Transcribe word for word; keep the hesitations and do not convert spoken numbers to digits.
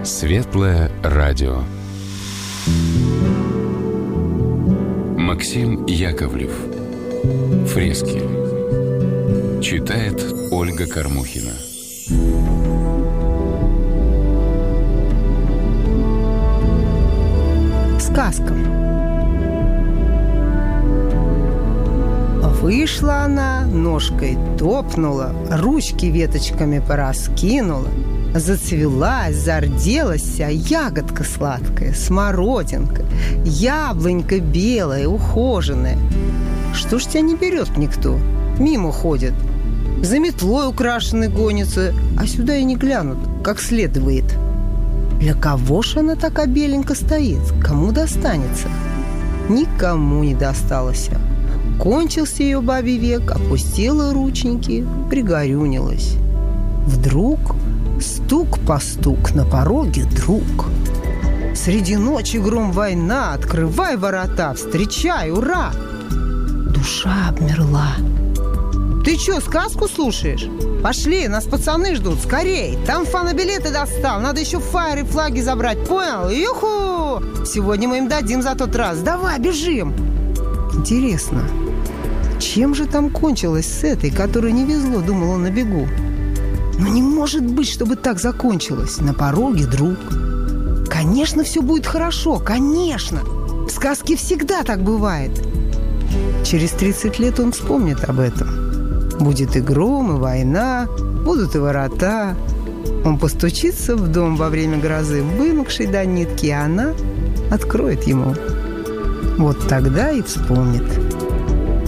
Светлое радио. Максим Яковлев. Фрески. Читает Ольга Кормухина. Сказка. Вышла она, ножкой топнула, ручки веточками пораскинула. Зацвелась, зарделась вся ягодка сладкая, смородинка, яблонька белая, ухоженная. Что ж тебя не берет никто? Мимо ходит. За метлой украшенный гонится, а сюда и не глянут, как следует. Для кого ж она так беленько стоит? Кому достанется? Никому не досталось. Кончился ее бабий век, опустила рученьки, пригорюнилась. Вдруг стук по стук на пороге друг. Среди ночи гром война, открывай ворота, встречай, ура! Душа обмерла. Ты что, сказку слушаешь? Пошли, нас пацаны ждут, скорей! Там фанобилеты достал, надо еще фаеры и флаги забрать, понял? Юху! Сегодня мы им дадим за тот раз, давай, бежим! Интересно, чем же там кончилось с этой, которой не везло, думал он на бегу? Но не может быть, чтобы так закончилось. На пороге друг. Конечно, все будет хорошо, конечно. В сказке всегда так бывает. Через тридцать лет он вспомнит об этом. Будет и гром, и война, будут и ворота. Он постучится в дом во время грозы, вымокшей до нитки, а она откроет ему. Вот тогда и вспомнит.